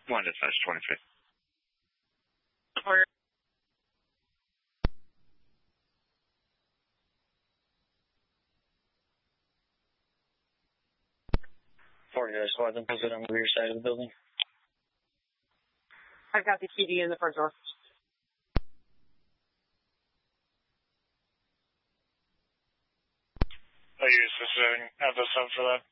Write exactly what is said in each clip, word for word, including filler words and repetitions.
One dispatch, twenty-fifth. Or forty-nine squad, then put it on the rear side of the building. I've got the T V in the front door. I use this uh, at the sub for that.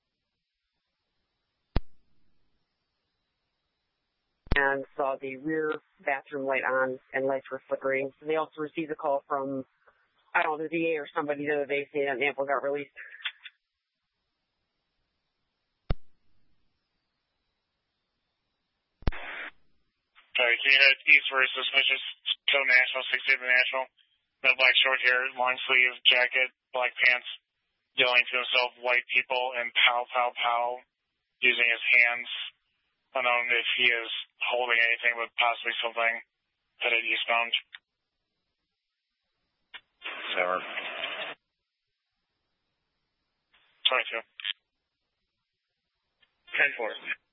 And saw the rear bathroom light on and lights were flickering. And they also received a call from, I don't know, the D A or somebody the other day saying an ample got released. Sorry, can you hit east very suspicious? Go National, sixty-eight National. No black short hair, long sleeve jacket, black pants, yelling to himself, white people, and pow, pow, pow, using his hands. Unknown if he is holding anything, but possibly something headed eastbound. Sour. twenty-two. ten four.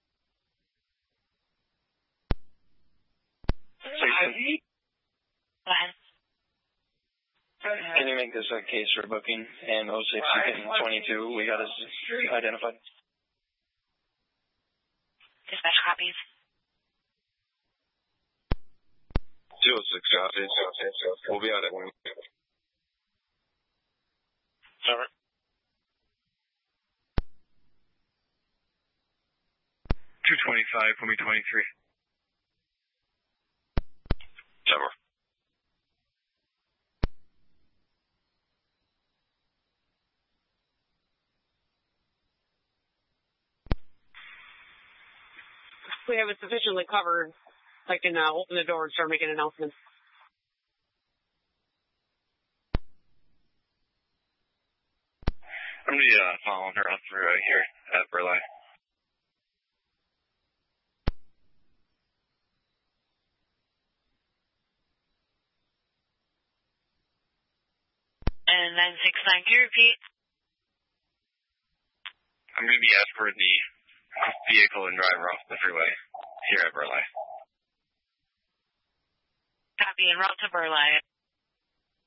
Can you make this a case for booking? And oh six and twenty-two, we got us identified. Dispatch copies. two oh six copies. We'll be out at one. Over. two twenty-five, put me twenty-three. Over. We have it sufficiently covered, I can uh, open the door and start making announcements. I'm going to be uh, following her up through right here at Burleigh. And nine six nine, can you repeat? I'm going to be escorting the vehicle and driver off the freeway here at Burleigh. Copy, en route to Burleigh.